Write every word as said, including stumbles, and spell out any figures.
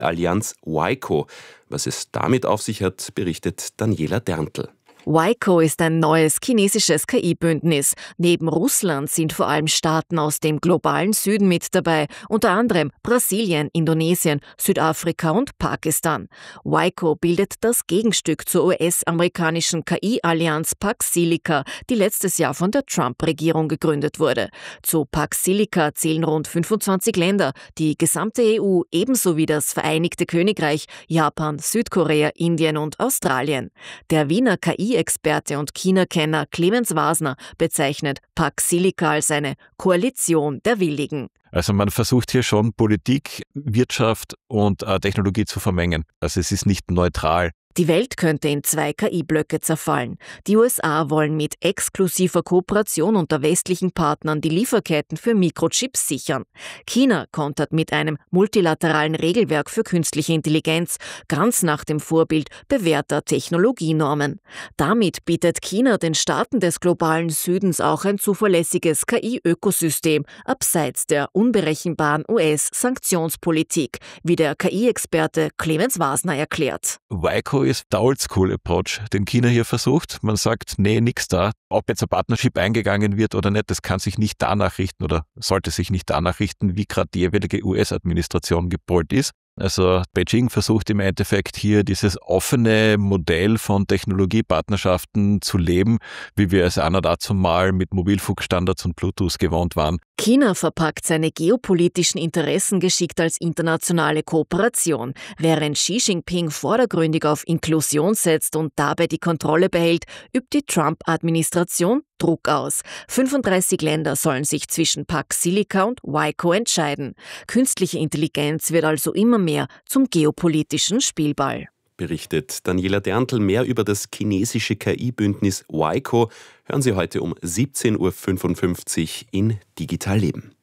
Allianz WICO. Was es damit auf sich hat, berichtet Daniela Derntl. WICO ist ein neues chinesisches K I-Bündnis. Neben Russland sind vor allem Staaten aus dem globalen Süden mit dabei, unter anderem Brasilien, Indonesien, Südafrika und Pakistan. WICO bildet das Gegenstück zur U S-amerikanischen K I-Allianz Pax Silica, die letztes Jahr von der Trump-Regierung gegründet wurde. Zu Pax Silica zählen rund fünfundzwanzig Länder, die gesamte E U ebenso wie das Vereinigte Königreich, Japan, Südkorea, Indien und Australien. Der Wiener K I Experte und China-Kenner Clemens Wasner bezeichnet Pax Silica als eine Koalition der Willigen. Also man versucht hier schon Politik, Wirtschaft und äh, Technologie zu vermengen. Also es ist nicht neutral. Die Welt könnte in zwei K I-Blöcke zerfallen. Die U S A wollen mit exklusiver Kooperation unter westlichen Partnern die Lieferketten für Mikrochips sichern. China kontert mit einem multilateralen Regelwerk für künstliche Intelligenz, ganz nach dem Vorbild bewährter Technologienormen. Damit bietet China den Staaten des globalen Südens auch ein zuverlässiges K I-Ökosystem, abseits der unberechenbaren U S-Sanktionspolitik, wie der K I-Experte Clemens Wasner erklärt. WICO ist der Oldschool-Approach, den China hier versucht. Man sagt, nee, nix da. Ob jetzt ein Partnership eingegangen wird oder nicht, das kann sich nicht danach richten oder sollte sich nicht danach richten, wie gerade die jeweilige U S-Administration gepolt ist. Also Beijing versucht im Endeffekt hier dieses offene Modell von Technologiepartnerschaften zu leben, wie wir es einer dazu mal mit Mobilfunkstandards und Bluetooth gewohnt waren. China verpackt seine geopolitischen Interessen geschickt als internationale Kooperation. Während Xi Jinping vordergründig auf Inklusion setzt und dabei die Kontrolle behält, übt die Trump-Administration Druck aus. fünfunddreißig Länder sollen sich zwischen Pax Silica und WICO entscheiden. Künstliche Intelligenz wird also immer mehr zum geopolitischen Spielball. Berichtet Daniela Derntl. Mehr über das chinesische K I-Bündnis WICO hören Sie heute um siebzehn Uhr fünfundfünfzig in Digital Leben.